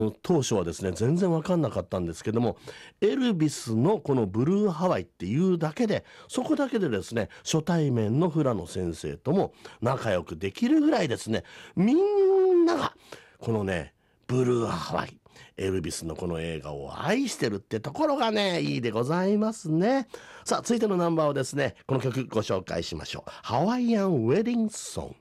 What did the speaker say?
当初はですね、全然わかんなかったんですけども、エルビスのこのブルーハワイっていうだけで、そこだけでですね、初対面のフラノ先生とも仲良くできるぐらいですね、みんなが、このね、ブルーハワイ、エルビスのこの映画を愛してるってところがね、いいでございますね。さあ、続いてのナンバーをですね、この曲ご紹介しましょう。ハワイアンウェディングソング。